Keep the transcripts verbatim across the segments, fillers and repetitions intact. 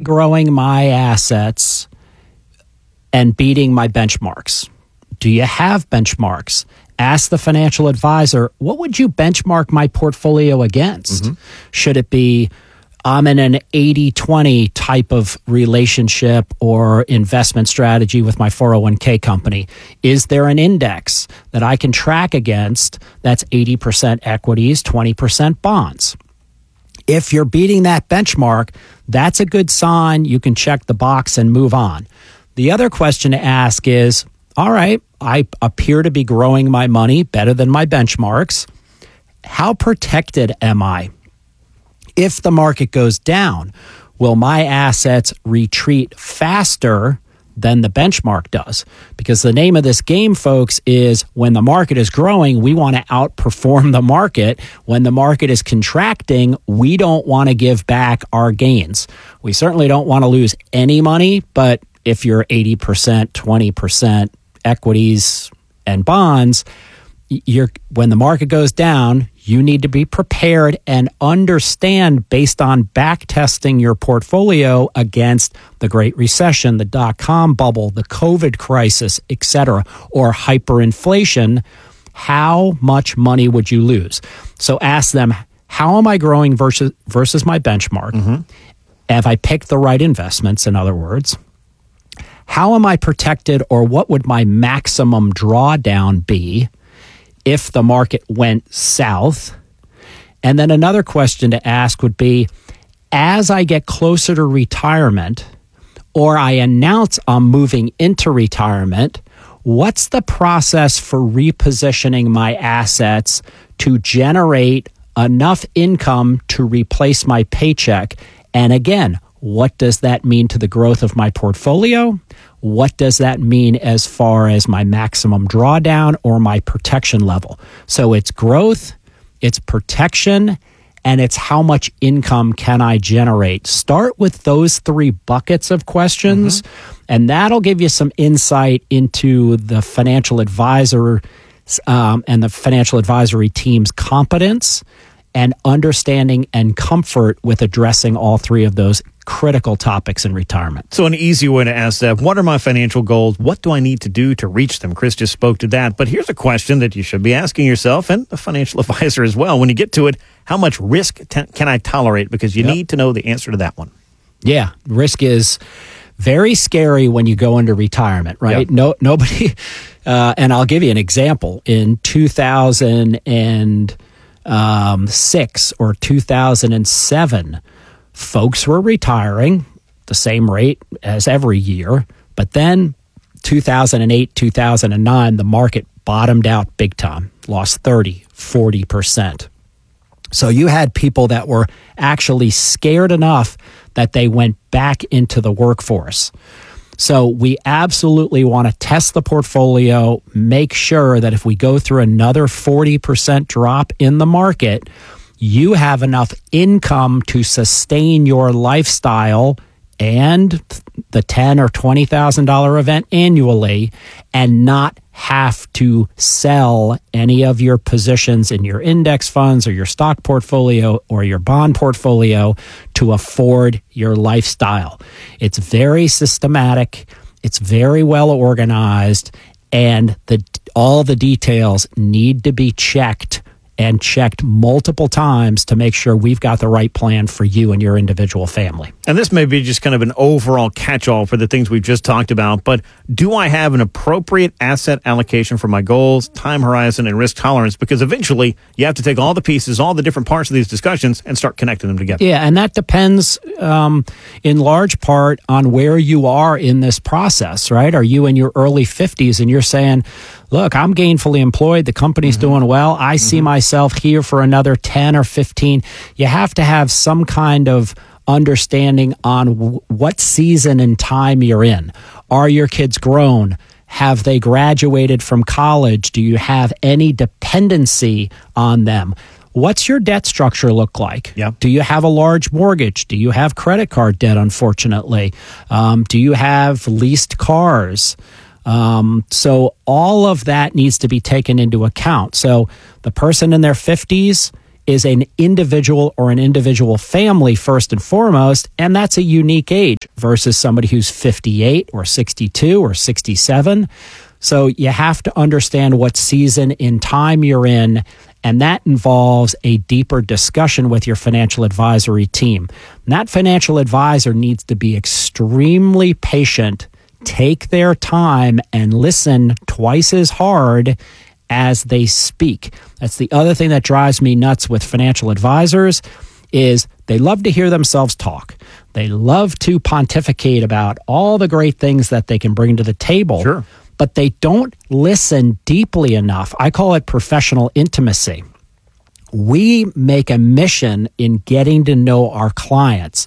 growing my assets and beating my benchmarks? Do you have benchmarks? Ask the financial advisor, what would you benchmark my portfolio against? Mm-hmm. Should it be I'm in an eighty twenty type of relationship or investment strategy with my four oh one k company? Is there an index that I can track against that's eighty percent equities, twenty percent bonds? If you're beating that benchmark, that's a good sign. You can check the box and move on. The other question to ask is, all right, I appear to be growing my money better than my benchmarks. How protected am I? If the market goes down, will my assets retreat faster than the benchmark does? Because the name of this game, folks, is when the market is growing, we want to outperform the market. When the market is contracting, we don't want to give back our gains. We certainly don't want to lose any money, but if you're eighty percent, twenty percent equities and bonds, you're when the market goes down, you need to be prepared and understand, based on back testing your portfolio against the Great Recession, the dot-com bubble, the COVID crisis, et cetera, or hyperinflation, how much money would you lose? So ask them, how am I growing versus versus my benchmark? Mm-hmm. Have I picked the right investments, in other words? How am I protected, or what would my maximum drawdown be if the market went south? And then another question to ask would be, as I get closer to retirement, or I announce I'm moving into retirement, what's the process for repositioning my assets to generate enough income to replace my paycheck? And again, what does that mean to the growth of my portfolio? What does that mean as far as my maximum drawdown or my protection level? So it's growth, it's protection, and it's how much income can I generate. Start with those three buckets of questions, mm-hmm. and that'll give you some insight into the financial advisor um, and the financial advisory team's competence and understanding and comfort with addressing all three of those critical topics in retirement. So an easy way to ask that, what are my financial goals? What do I need to do to reach them? Chris just spoke to that. But here's a question that you should be asking yourself and the financial advisor as well. When you get to it, how much risk t- can I tolerate? Because you yep. need to know the answer to that one. Yeah, risk is very scary when you go into retirement, right? Yep. No, nobody, uh, and I'll give you an example. In two thousand six or two thousand seven, folks were retiring the same rate as every year, but then two thousand eight, two thousand nine, the market bottomed out big time, lost thirty, forty percent. So you had people that were actually scared enough that they went back into the workforce. So we absolutely want to test the portfolio, make sure that if we go through another forty percent drop in the market, you have enough income to sustain your lifestyle and the ten thousand dollars or twenty thousand dollars event annually, and not have to sell any of your positions in your index funds or your stock portfolio or your bond portfolio to afford your lifestyle. It's very systematic. It's very well organized, and the all the details need to be checked and checked multiple times to make sure we've got the right plan for you and your individual family. And this may be just kind of an overall catch-all for the things we've just talked about, but do I have an appropriate asset allocation for my goals, time horizon, and risk tolerance? Because eventually you have to take all the pieces, all the different parts of these discussions, and start connecting them together. Yeah, and that depends um, in large part on where you are in this process, right? Are you in your early fifties and you're saying, look, I'm gainfully employed, the company's mm-hmm. doing well, I mm-hmm. see myself here for another ten or fifteen. You have to have some kind of understanding on w- what season and time you're in. Are your kids grown? Have they graduated from college? Do you have any dependency on them? What's your debt structure look like? Yep. Do you have a large mortgage? Do you have credit card debt, unfortunately? Um, do you have leased cars? Um, so all of that needs to be taken into account. So the person in their fifties is an individual or an individual family first and foremost, and that's a unique age. versus somebody who's fifty-eight or sixty-two or sixty-seven. So you have to understand what season in time you're in, and that involves a deeper discussion with your financial advisory team. And that financial advisor needs to be extremely patient, take their time, and listen twice as hard as they speak. That's the other thing that drives me nuts with financial advisors is they love to hear themselves talk. They love to pontificate about all the great things that they can bring to the table. Sure. But they don't listen deeply enough. I call it professional intimacy. We make a mission in getting to know our clients,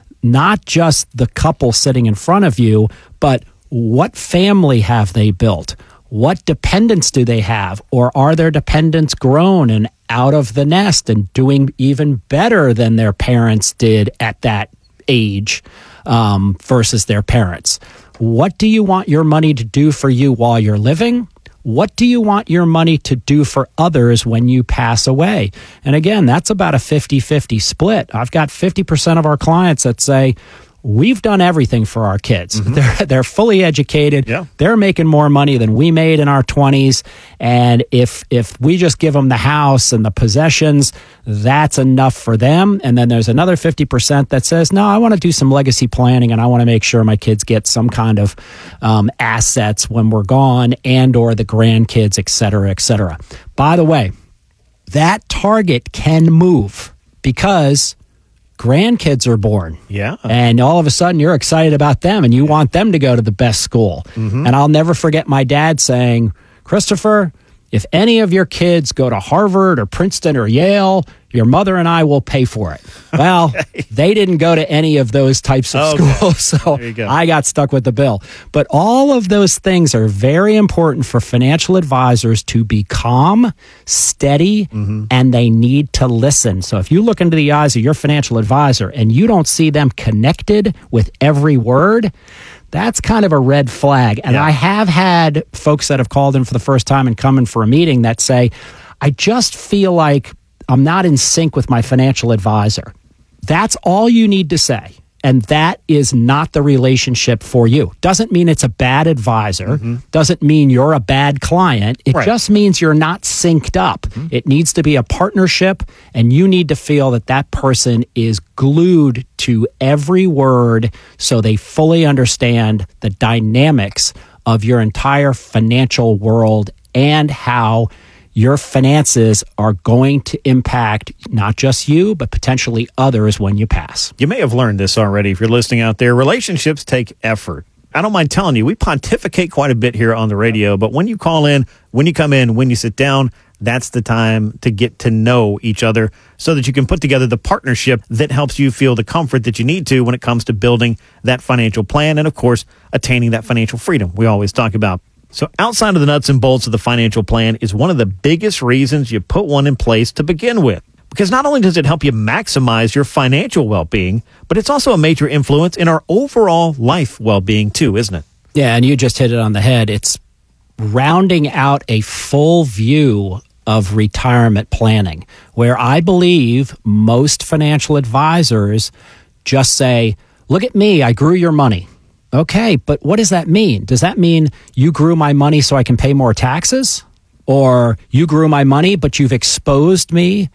not just the couple sitting in front of you, but what family have they built? What dependents do they have? Or are their dependents grown and out of the nest and doing even better than their parents did at that age um, versus their parents? What do you want your money to do for you while you're living? What do you want your money to do for others when you pass away? And again, that's about a fifty-fifty split. I've got fifty percent of our clients that say, we've done everything for our kids. Mm-hmm. They're they're fully educated. Yeah. They're making more money than we made in our twenties. And if if we just give them the house and the possessions, that's enough for them. And then there's another fifty percent that says, no, I want to do some legacy planning and I want to make sure my kids get some kind of um, assets when we're gone and or the grandkids, et cetera, et cetera. By the way, that target can move because grandkids are born. Yeah. And all of a sudden you're excited about them and you yeah. want them to go to the best school. Mm-hmm. And I'll never forget my dad saying, Christopher, if any of your kids go to Harvard or Princeton or Yale, your mother and I will pay for it. Well, okay. They didn't go to any of those types of okay. schools, so go. I got stuck with the bill. But all of those things are very important for financial advisors to be calm, steady, mm-hmm. and they need to listen. So if you look into the eyes of your financial advisor and you don't see them connected with every word, that's kind of a red flag. And yeah. I have had folks that have called in for the first time and come in for a meeting that say, I just feel like I'm not in sync with my financial advisor. That's all you need to say. And that is not the relationship for you. Doesn't mean it's a bad advisor. Mm-hmm. Doesn't mean you're a bad client. It right. just means you're not synced up. Mm-hmm. It needs to be a partnership, and you need to feel that that person is glued to every word so they fully understand the dynamics of your entire financial world and how your finances are going to impact not just you, but potentially others when you pass. You may have learned this already if you're listening out there. Relationships take effort. I don't mind telling you, we pontificate quite a bit here on the radio, but when you call in, when you come in, when you sit down, that's the time to get to know each other so that you can put together the partnership that helps you feel the comfort that you need to when it comes to building that financial plan and, of course, attaining that financial freedom we always talk about. So outside of the nuts and bolts of the financial plan is one of the biggest reasons you put one in place to begin with. Because not only does it help you maximize your financial well-being, but it's also a major influence in our overall life well-being too, isn't it? Yeah, and you just hit it on the head. It's rounding out a full view of retirement planning, where I believe most financial advisors just say, look at me, I grew your money. Okay, but what does that mean? Does that mean you grew my money so I can pay more taxes? Or you grew my money, but you've exposed me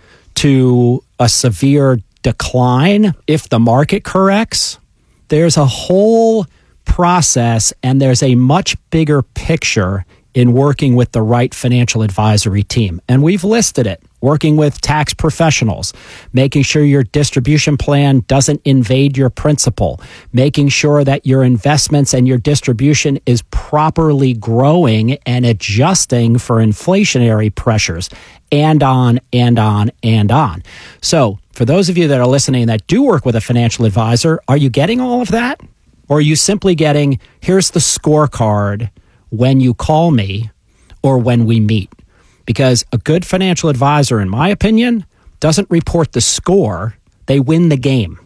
to a severe decline if the market corrects? There's a whole process, and there's a much bigger picture in working with the right financial advisory team. And we've listed it. Working with tax professionals, making sure your distribution plan doesn't invade your principal, making sure that your investments and your distribution is properly growing and adjusting for inflationary pressures, and on and on and on. So for those of you that are listening that do work with a financial advisor, are you getting all of that? Or are you simply getting, here's the scorecard when you call me or when we meet? Because a good financial advisor, in my opinion, doesn't report the score. They win the game.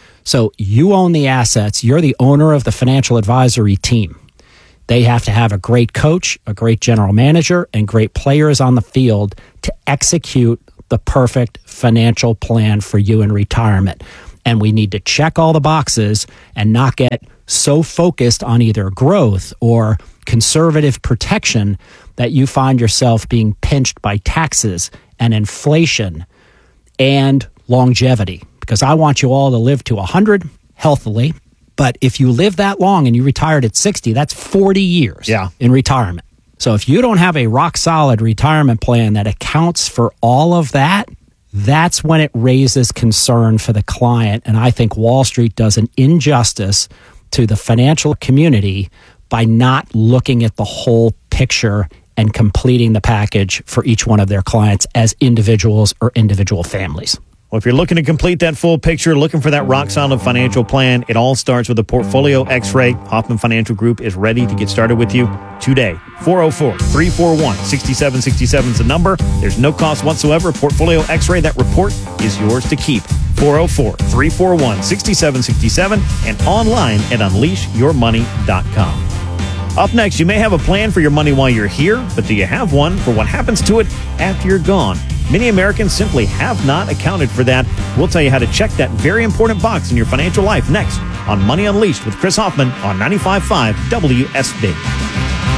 So you own the assets. You're the owner of the financial advisory team. They have to have a great coach, a great general manager, and great players on the field to execute the perfect financial plan for you in retirement. And we need to check all the boxes and not get so focused on either growth or conservative protection that you find yourself being pinched by taxes and inflation and longevity. Because I want you all to live to one hundred healthily. But if you live that long and you retired at sixty, that's forty years yeah. in retirement. So if you don't have a rock solid retirement plan that accounts for all of that, that's when it raises concern for the client. And I think Wall Street does an injustice to the financial community by not looking at the whole picture and completing the package for each one of their clients as individuals or individual families. Well, if you're looking to complete that full picture, looking for that rock-solid financial plan, it all starts with a portfolio x-ray. Hoffman Financial Group is ready to get started with you today. four oh four, three four one, six seven six seven is the number. There's no cost whatsoever. Portfolio x-ray, that report is yours to keep. four oh four, three four one, six seven six seven and online at unleash your money dot com. Up next, you may have a plan for your money while you're here, but do you have one for what happens to it after you're gone? Many Americans simply have not accounted for that. We'll tell you how to check that very important box in your financial life next on Money Unleashed with Chris Hoffman on ninety-five point five W S B.